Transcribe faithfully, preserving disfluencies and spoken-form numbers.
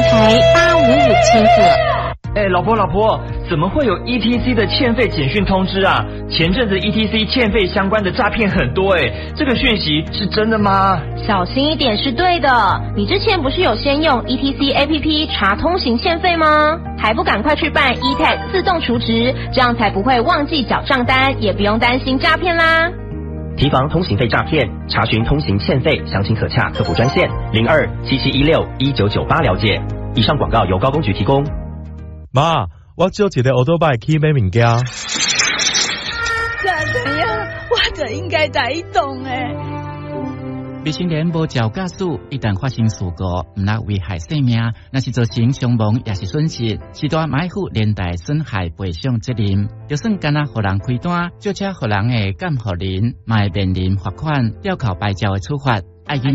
台八五五千赫。 哎，老婆老婆，怎么会有 E T C 的欠费简讯通知啊？前阵子 E T C 欠费相关的诈骗很多哎，这个讯息是真的吗？ 小心一点是对的。你之前不是有先用 E T C A P P 查通行欠费吗？还不赶快去办 E T A G 自动储值，这样才不会忘记缴账单，也不用担心诈骗啦。 提防通行费诈骗，查询通行欠费详情可洽客服专线零二七七一六一九九八了解。以上广告由高工局提供。 妈，我借一个奥多拜去买物件。 咋怎样？我就应该在动诶。 未成年无照驾驶，一旦发生事故，唔能危害生命，若是造成伤亡也是损失，是大买负连带损害赔偿责任。就算干那互人开单，就车互人诶监护人，嘛会面临罚款、吊扣牌照诶处罚。